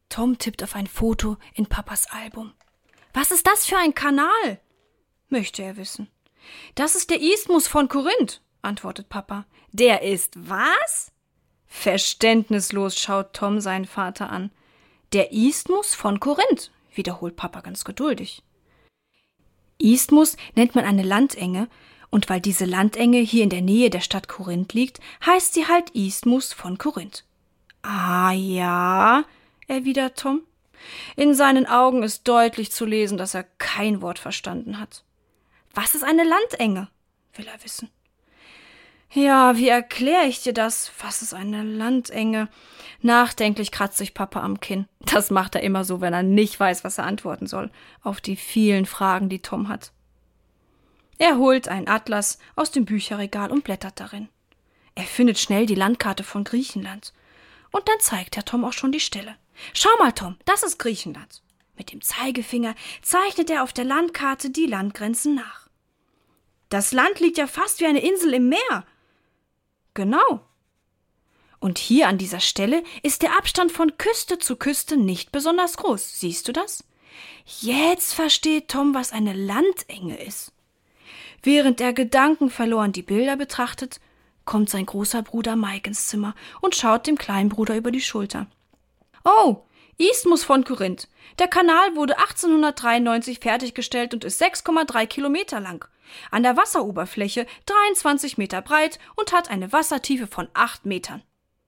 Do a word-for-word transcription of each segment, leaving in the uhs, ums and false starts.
Tom tippt auf ein Foto in Papas Album. Was ist das für ein Kanal? Möchte er wissen. Das ist der Isthmus von Korinth, antwortet Papa. Der ist was? Verständnislos schaut Tom seinen Vater an. Der Isthmus von Korinth, wiederholt Papa ganz geduldig. Isthmus nennt man eine Landenge, und weil diese Landenge hier in der Nähe der Stadt Korinth liegt, heißt sie halt Isthmus von Korinth. Ah ja, erwidert Tom. In seinen Augen ist deutlich zu lesen, dass er kein Wort verstanden hat. Was ist eine Landenge? Will er wissen. Ja, wie erkläre ich dir das? Was ist eine Landenge? Nachdenklich kratzt sich Papa am Kinn. Das macht er immer so, wenn er nicht weiß, was er antworten soll, auf die vielen Fragen, die Tom hat. Er holt einen Atlas aus dem Bücherregal und blättert darin. Er findet schnell die Landkarte von Griechenland. Und dann zeigt Herr Tom auch schon die Stelle. Schau mal, Tom, das ist Griechenland. Mit dem Zeigefinger zeichnet er auf der Landkarte die Landgrenzen nach. Das Land liegt ja fast wie eine Insel im Meer. Genau. Und hier an dieser Stelle ist der Abstand von Küste zu Küste nicht besonders groß. Siehst du das? Jetzt versteht Tom, was eine Landenge ist. Während er gedankenverloren die Bilder betrachtet, kommt sein großer Bruder Mike ins Zimmer und schaut dem kleinen Bruder über die Schulter. Oh, Isthmus von Korinth. Der Kanal wurde achtzehnhundertdreiundneunzig fertiggestellt und ist sechs Komma drei Kilometer lang. An der Wasseroberfläche dreiundzwanzig Meter breit und hat eine Wassertiefe von acht Metern.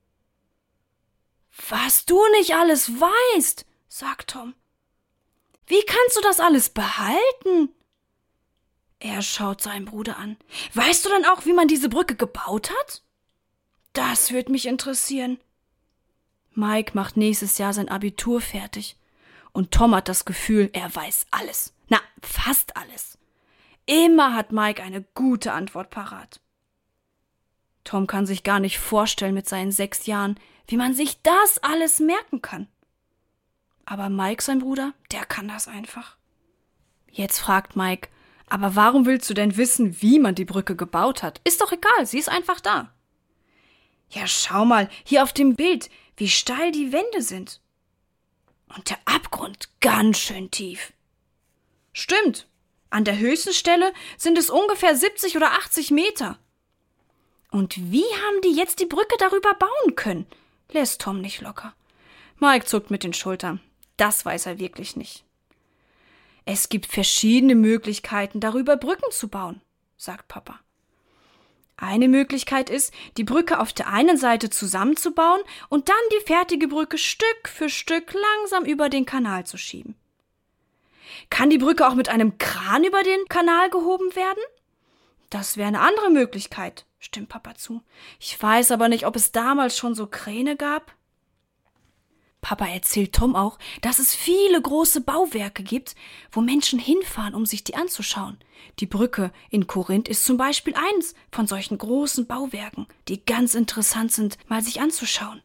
Was du nicht alles weißt, sagt Tom. Wie kannst du das alles behalten? Er schaut seinen Bruder an. Weißt du dann auch, wie man diese Brücke gebaut hat? Das würde mich interessieren. Mike macht nächstes Jahr sein Abitur fertig. Und Tom hat das Gefühl, er weiß alles. Na, fast alles. Immer hat Mike eine gute Antwort parat. Tom kann sich gar nicht vorstellen mit seinen sechs Jahren, wie man sich das alles merken kann. Aber Mike, sein Bruder, der kann das einfach. Jetzt fragt Mike, aber warum willst du denn wissen, wie man die Brücke gebaut hat? Ist doch egal, sie ist einfach da. Ja, schau mal, hier auf dem Bild, wie steil die Wände sind. Und der Abgrund ganz schön tief. Stimmt, an der höchsten Stelle sind es ungefähr siebzig oder achtzig Meter. Und wie haben die jetzt die Brücke darüber bauen können? Lässt Tom nicht locker. Mike zuckt mit den Schultern. Das weiß er wirklich nicht. Es gibt verschiedene Möglichkeiten, darüber Brücken zu bauen, sagt Papa. Eine Möglichkeit ist, die Brücke auf der einen Seite zusammenzubauen und dann die fertige Brücke Stück für Stück langsam über den Kanal zu schieben. Kann die Brücke auch mit einem Kran über den Kanal gehoben werden? Das wäre eine andere Möglichkeit, stimmt Papa zu. Ich weiß aber nicht, ob es damals schon so Kräne gab. Papa erzählt Tom auch, dass es viele große Bauwerke gibt, wo Menschen hinfahren, um sich die anzuschauen. Die Brücke in Korinth ist zum Beispiel eins von solchen großen Bauwerken, die ganz interessant sind, mal sich anzuschauen.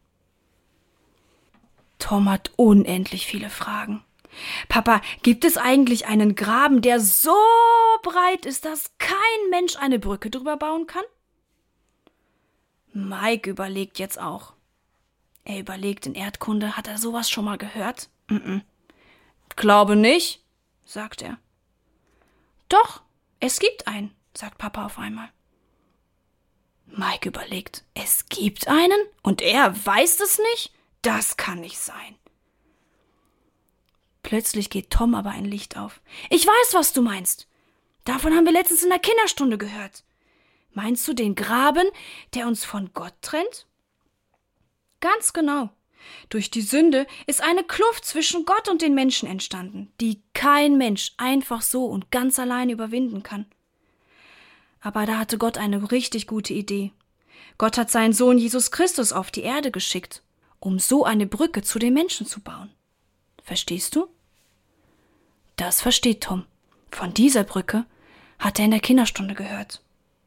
Tom hat unendlich viele Fragen. Papa, gibt es eigentlich einen Graben, der so breit ist, dass kein Mensch eine Brücke drüber bauen kann? Mike überlegt jetzt auch. Er überlegt in Erdkunde, hat er sowas schon mal gehört? Mm-mm. Glaube nicht, sagt er. Doch, es gibt einen, sagt Papa auf einmal. Mike überlegt, es gibt einen? Und er weiß es nicht? Das kann nicht sein. Plötzlich geht Tom aber ein Licht auf. Ich weiß, was du meinst. Davon haben wir letztens in der Kinderstunde gehört. Meinst du den Graben, der uns von Gott trennt? Ganz genau. Durch die Sünde ist eine Kluft zwischen Gott und den Menschen entstanden, die kein Mensch einfach so und ganz allein überwinden kann. Aber da hatte Gott eine richtig gute Idee. Gott hat seinen Sohn Jesus Christus auf die Erde geschickt, um so eine Brücke zu den Menschen zu bauen. Verstehst du? Das versteht Tom. Von dieser Brücke hat er in der Kinderstunde gehört.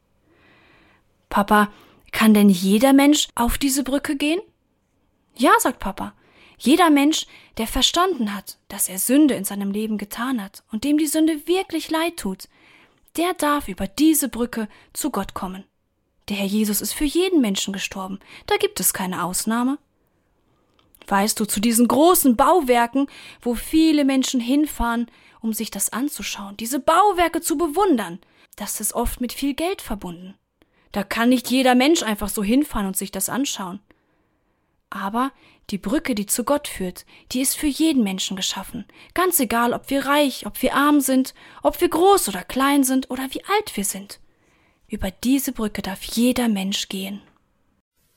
Papa, kann denn jeder Mensch auf diese Brücke gehen? Ja, sagt Papa. Jeder Mensch, der verstanden hat, dass er Sünde in seinem Leben getan hat und dem die Sünde wirklich leid tut, der darf über diese Brücke zu Gott kommen. Der Herr Jesus ist für jeden Menschen gestorben. Da gibt es keine Ausnahme. Weißt du, zu diesen großen Bauwerken, wo viele Menschen hinfahren, um sich das anzuschauen, diese Bauwerke zu bewundern, das ist oft mit viel Geld verbunden. Da kann nicht jeder Mensch einfach so hinfahren und sich das anschauen. Aber die Brücke, die zu Gott führt, die ist für jeden Menschen geschaffen. Ganz egal, ob wir reich, ob wir arm sind, ob wir groß oder klein sind oder wie alt wir sind. Über diese Brücke darf jeder Mensch gehen.